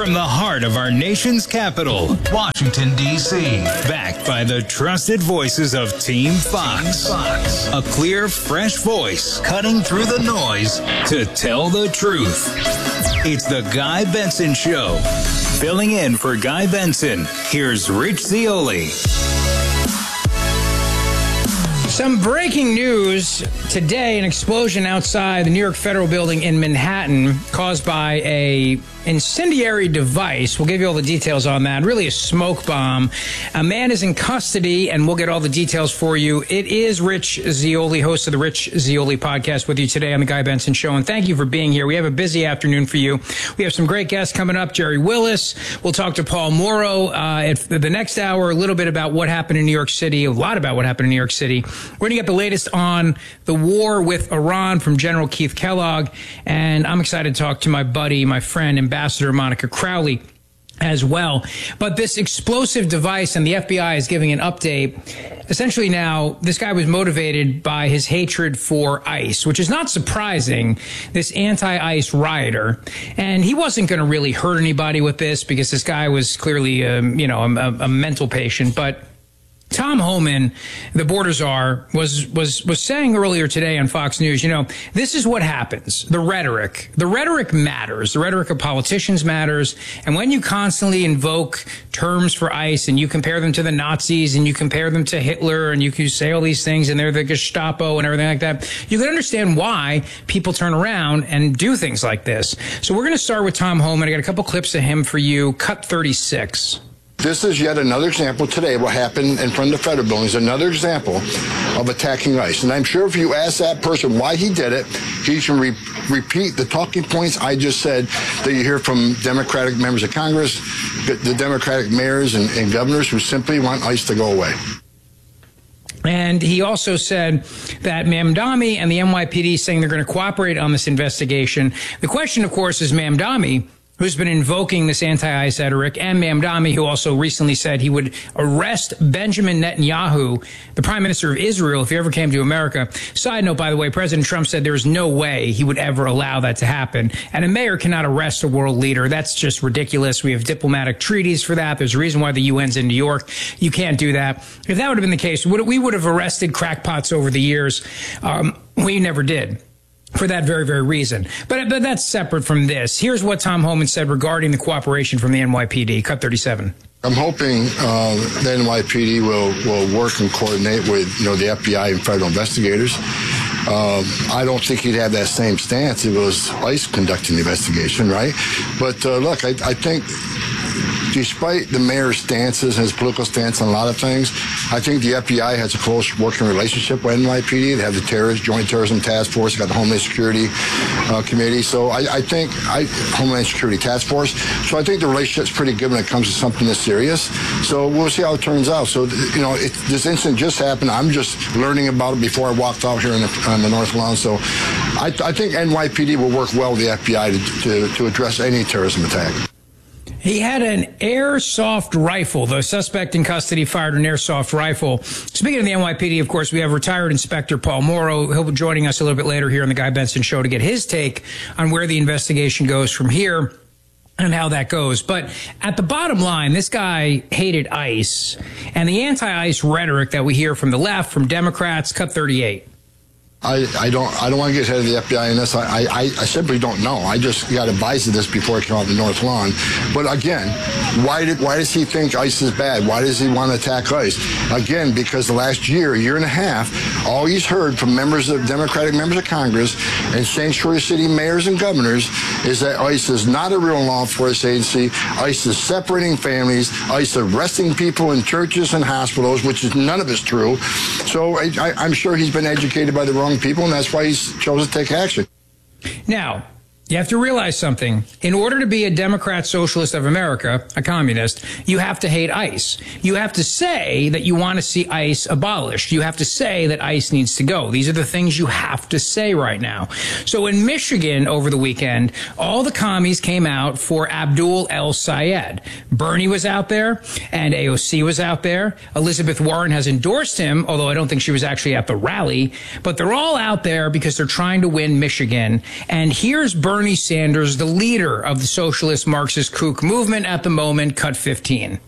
from the heart of our nation's capital, Washington, D.C. Backed by the trusted voices of Team Fox. A clear, fresh voice cutting through the noise to tell the truth. It's the Guy Benson Show. Filling in for Guy Benson, here's Rich Zeoli. Some breaking news today, an explosion outside the New York Federal Building in Manhattan caused by a incendiary device. We'll give you all the details on that. Really a smoke bomb. A man is in custody, and we'll get all the details for you. It is Rich Zeoli, host of the Rich Zeoli podcast, with you today on the Guy Benson Show, and thank you for being here. We have a busy afternoon for you. We have some great guests coming up. Jerry Willis. We'll talk to Paul Mauro at the next hour, a little bit about what happened in New York City, a lot about what happened in New York City. We're going to get the latest on the war with Iran from General Keith Kellogg, and I'm excited to talk to my buddy, my friend, Ambassador Monica Crowley as well. But this explosive device, and the FBI is giving an update. Essentially now, this guy was motivated by his hatred for ICE, which is not surprising, this anti-ICE rioter. And he wasn't going to really hurt anybody with this because this guy was clearly, a mental patient. But Tom Homan, the border czar, was saying earlier today on Fox News, this is what happens. The rhetoric matters. The rhetoric of politicians matters. And when you constantly invoke terms for ICE and you compare them to the Nazis and you compare them to Hitler and you can say all these things and they're the Gestapo and everything like that, you can understand why people turn around and do things like this. So we're going to start with Tom Homan. I got a couple clips of him for you. Cut 36. This is yet another example today. What happened in front of the federal building is another example of attacking ICE. And I'm sure if you ask that person why he did it, he can repeat the talking points I just said that you hear from Democratic members of Congress, the Democratic mayors and governors who simply want ICE to go away. And he also said that Mamdani and the NYPD saying they're going to cooperate on this investigation. The question, of course, is Mamdani, who's been invoking this anti-ICE rhetoric, and Mamdani, who also recently said he would arrest Benjamin Netanyahu, the prime minister of Israel, if he ever came to America. Side note, by the way, President Trump said there's no way he would ever allow that to happen. And a mayor cannot arrest a world leader. That's just ridiculous. We have diplomatic treaties for that. There's a reason why the UN's in New York. You can't do that. If that would have been the case, we would have arrested crackpots over the years. We never did. For that very, very reason. But that's separate from this. Here's what Tom Homan said regarding the cooperation from the NYPD. Cut 37. I'm hoping the NYPD will work and coordinate with the FBI and federal investigators. I don't think he'd have that same stance if it was ICE conducting the investigation, right? But look, I think despite the mayor's stances and his political stance on a lot of things, I think the FBI has a close working relationship with NYPD. They have the Joint Terrorism Task Force, they got the Homeland Security Committee. So I think Homeland Security Task Force. So I think the relationship's pretty good when it comes to something this serious. So we'll see how it turns out. So this incident just happened. I'm just learning about it before I walked out here on the North Lawn. So I think NYPD will work well with the FBI to address any terrorism attack. He had an airsoft rifle. The suspect in custody fired an airsoft rifle. Speaking of the NYPD, of course, we have retired Inspector Paul Mauro. He'll be joining us a little bit later here on the Guy Benson Show to get his take on where the investigation goes from here and how that goes. But at the bottom line, this guy hated ICE and the anti-ICE rhetoric that we hear from the left, from Democrats. Cut 38. I don't want to get ahead of the FBI in this. I simply don't know. I just got advised of this before I came out the North Lawn. But again, why does he think ICE is bad? Why does he want to attack ICE? Again, because the last year and a half, all he's heard from Democratic members of Congress and sanctuary city mayors and governors is that ICE is not a real law enforcement agency. ICE is separating families. ICE arresting people in churches and hospitals, which is none of it's true. So I'm sure he's been educated by the wrong people, and that's why he's chosen to take action. Now, You have to realize something. In order to be a Democrat Socialist of America, a communist, you have to hate ICE. You have to say that you want to see ICE abolished. You have to say that ICE needs to go. These are the things you have to say right now. So in Michigan over the weekend, all the commies came out for Abdul El-Sayed. Bernie was out there and AOC was out there. Elizabeth Warren has endorsed him, although I don't think she was actually at the rally. But they're all out there because they're trying to win Michigan. And here's Bernie Bernie Sanders, the leader of the socialist Marxist kook movement at the moment, cut 15.